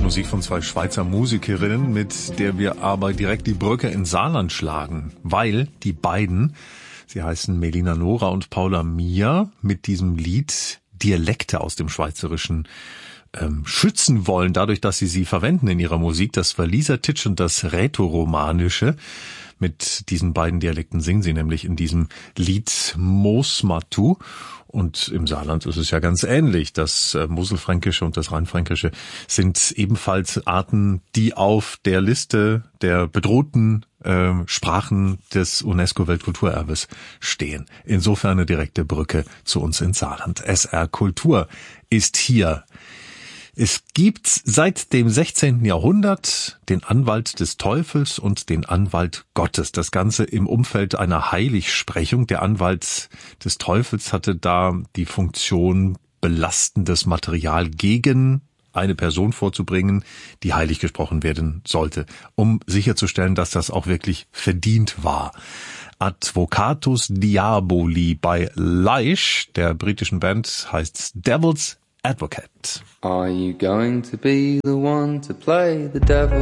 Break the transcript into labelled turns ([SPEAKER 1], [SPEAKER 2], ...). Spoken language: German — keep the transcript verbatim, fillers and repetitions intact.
[SPEAKER 1] Musik von zwei Schweizer Musikerinnen, mit der wir aber direkt die Brücke ins Saarland schlagen, weil die beiden, sie heißen Melina Nora und Paula Mia, mit diesem Lied Dialekte aus dem Schweizerischen ähm, schützen wollen, dadurch, dass sie sie verwenden in ihrer Musik, das Wallisertitsch und das Rätoromanische. Mit diesen beiden Dialekten singen sie nämlich in diesem Lied Moosmatu. Und im Saarland ist es ja ganz ähnlich. Das äh, Moselfränkische und das Rheinfränkische sind ebenfalls Arten, die auf der Liste der bedrohten äh, Sprachen des UNESCO-Weltkulturerbes stehen. Insofern eine direkte Brücke zu uns ins Saarland. S R Kultur ist hier. Es gibt seit dem sechzehnten Jahrhundert den Anwalt des Teufels und den Anwalt Gottes. Das Ganze im Umfeld einer Heiligsprechung. Der Anwalt des Teufels hatte da die Funktion, belastendes Material gegen eine Person vorzubringen, die heilig gesprochen werden sollte, um sicherzustellen, dass das auch wirklich verdient war. Advocatus Diaboli bei Leish, der britischen Band, heißt Devil's Advocate.
[SPEAKER 2] Are you going to be the one to play the devil?